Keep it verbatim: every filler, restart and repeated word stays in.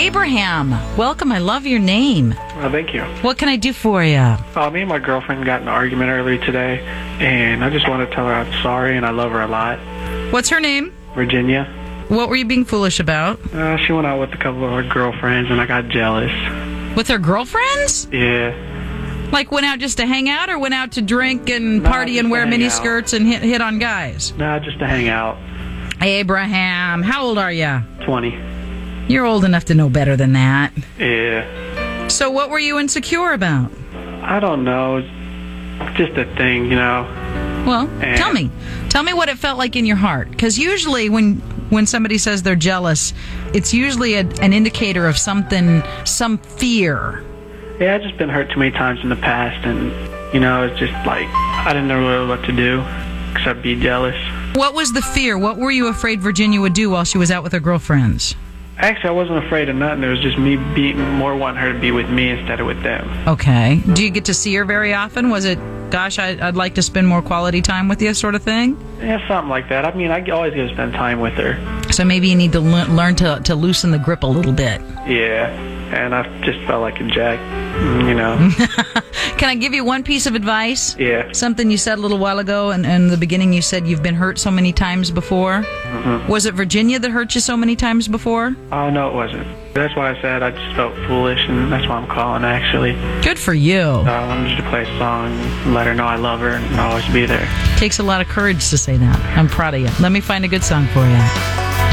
Abraham, welcome. I love your name. Well, thank you. What can I do for you? Uh, me and my girlfriend got in an argument earlier today, and I just want to tell her I'm sorry and I love her a lot. What's her name? Virginia. What were you being foolish about? Uh, she went out with a couple of her girlfriends, and I got jealous. With her girlfriends? Yeah. Like went out just to hang out, or went out to drink and Nah, party just and to wear hang mini out. skirts and hit, hit on guys? Nah, just to hang out. Abraham, how old are you? twenty. You're old enough to know better than that. Yeah. So what were you insecure about? I don't know. It's just a thing, you know. Well, And- tell me. Tell me what it felt like in your heart. Because usually when when somebody says they're jealous, it's usually a, an indicator of something, some fear. Yeah, I've just been hurt too many times in the past, and, you know, it's just like, I didn't know really what to do except be jealous. What was the fear? What were you afraid Virginia would do while she was out with her girlfriends? Actually, I wasn't afraid of nothing. It was just me being more wanting her to be with me instead of with them. Okay. Do you get to see her very often? Was it, gosh, I, I'd like to spend more quality time with you sort of thing? Yeah, something like that. I mean, I always get to spend time with her. So maybe you need to le- learn to, to loosen the grip a little bit. Yeah, and I just felt like a jack, you know. Can I give you one piece of advice? Yeah. Something you said a little while ago, and in the beginning you said you've been hurt so many times before. Mm-hmm. Was it Virginia that hurt you so many times before? Oh, no, it wasn't. That's why I said I just felt foolish, and that's why I'm calling, actually. Good for you. Uh, I wanted you to play a song and let her know I love her and I'll always be there. Takes a lot of courage to say that. I'm proud of you. Let me find a good song for you.